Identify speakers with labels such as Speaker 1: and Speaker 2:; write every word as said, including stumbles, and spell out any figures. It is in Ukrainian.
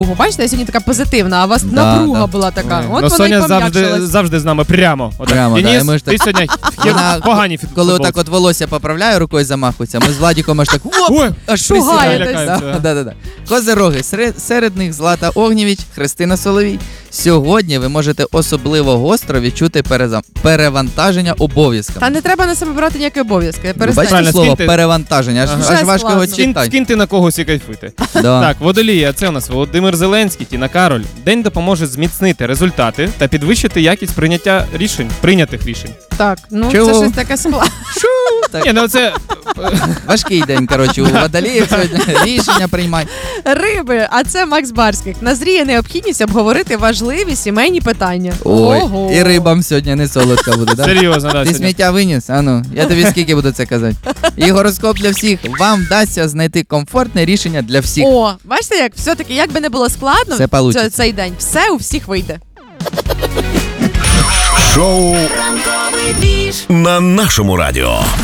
Speaker 1: Бачите, я сьогодні така позитивна, а у вас
Speaker 2: Да,
Speaker 1: напруга
Speaker 2: да.
Speaker 1: була така.
Speaker 3: Ой,
Speaker 1: От
Speaker 3: ну,
Speaker 1: вона
Speaker 3: Соня
Speaker 1: й
Speaker 3: завжди,
Speaker 1: пом'якшилась.
Speaker 3: завжди з нами прямо. Отак.
Speaker 2: Прямо, да,
Speaker 3: Денис,
Speaker 2: і ми ж
Speaker 3: ти
Speaker 2: так-
Speaker 3: сьогодні
Speaker 2: Вона,
Speaker 3: погані фіт-
Speaker 2: коли
Speaker 3: футболці.
Speaker 2: отак от волосся поправляє, рукою замахується, ми з Владіком аж так оп,
Speaker 3: Ой,
Speaker 2: аж
Speaker 1: шугаєтесь.
Speaker 2: присідаємо.
Speaker 3: Лякаємося.
Speaker 2: Да, да, да. Козироги, серед, серед них Злата Огнєвіч, Христина Соловій. Сьогодні ви можете особливо гостро відчути перезам... перевантаження обов'язками.
Speaker 1: Та не треба на себе брати ніякі обов'язки.
Speaker 2: Ну,
Speaker 1: Перестань.
Speaker 2: бачите
Speaker 3: Правильно,
Speaker 2: слово
Speaker 3: скиньте.
Speaker 2: перевантаження, аж,
Speaker 3: Ага.
Speaker 2: аж
Speaker 1: Вже
Speaker 2: важко його
Speaker 1: складно.
Speaker 3: Скин,
Speaker 2: читати.
Speaker 3: скиньте на когось і кайфуйте.
Speaker 2: Да.
Speaker 3: Так, водолії, це у нас Володимир Зеленський, Тіна Кароль. День допоможе зміцнити результати та підвищити якість прийняття рішень, прийнятих рішень.
Speaker 1: Так, ну
Speaker 2: Чого?
Speaker 1: це щось таке складне.
Speaker 2: Так.
Speaker 3: Ні, ну це
Speaker 2: Важкий день, коротше, у водоліїв сьогодні рішення приймай.
Speaker 1: Риби, а це Макс Барських. Назріє необхідність обговорити важливі сімейні питання.
Speaker 2: Ой,
Speaker 1: Ого.
Speaker 2: і рибам сьогодні не солодка буде, да?
Speaker 3: серйозно, да,
Speaker 2: Ти
Speaker 3: сьогодні.
Speaker 2: сміття виніс? А ну, я тобі скільки буду це казати. І гороскоп для всіх. Вам вдасться знайти комфортне рішення для всіх.
Speaker 1: О, бачите, як все-таки, як би не було складно
Speaker 2: Все получиться.
Speaker 1: цей, цей день, все у всіх вийде.
Speaker 4: Шоу на нашому радіо.